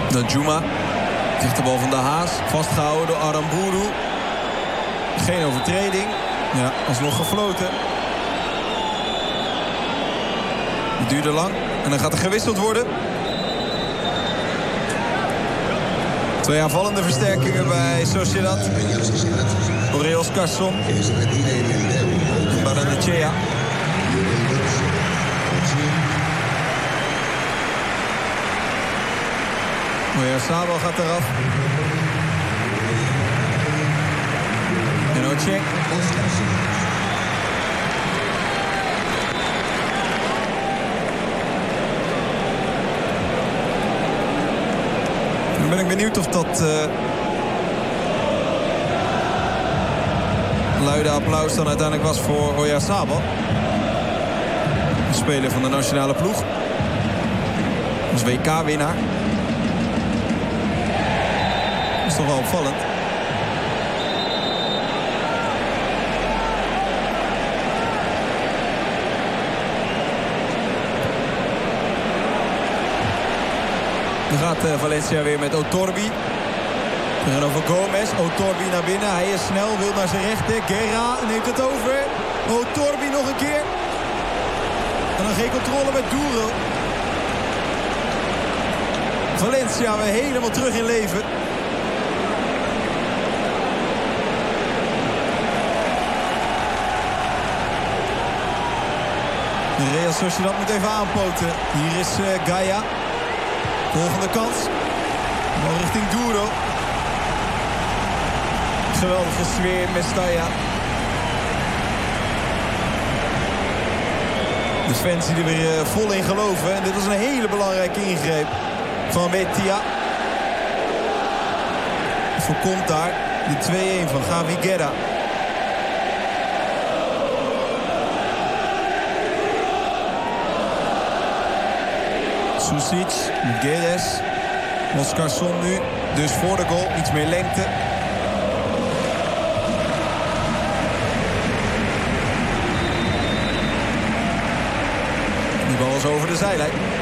Danjuma. Krijgt de bal van de Haas. Vastgehouden door Aramburu. Geen overtreding. Ja, alsnog gefloten. Het duurde lang. En dan gaat er gewisseld worden. 2 aanvallende versterkingen bij Sociedad. Oreos Carson. En Barrenechea. Oyarzabal gaat eraf. En Ocek. Dan ben ik benieuwd of dat luide applaus dan uiteindelijk was voor Oyarzabal. De speler van de nationale ploeg. Als WK-winnaar. Dat is toch wel opvallend. Dan gaat Valencia weer met Otorbi. Tegenover Gomez. Otorbi naar binnen. Hij is snel, wil naar zijn rechter. Guerra neemt het over. Otorbi nog een keer. En dan geen controle met Duro. Valencia weer helemaal terug in leven. Real Sociedad moet even aanpoten. Hier is Gaia. Volgende kans. Bal richting Duro. Geweldige sfeer met Staya. De fans die er weer vol in geloven. En dit was een hele belangrijke ingreep van Betia. Voorkomt daar de 2-1 van Javi Guerra. Susic, Guedes, Oscarson nu, dus voor de goal, iets meer lengte. Die bal is over de zijlijn.